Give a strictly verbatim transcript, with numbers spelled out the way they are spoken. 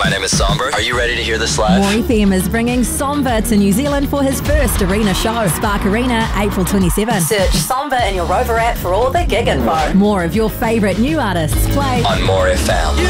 my name is Somber. Are you ready to hear this live? More F M is bringing Somber to New Zealand for his first arena show. Spark Arena, April twenty-seventh. Search Somber in your Rover app for all the gig info. More of your favourite new artists play on More F M.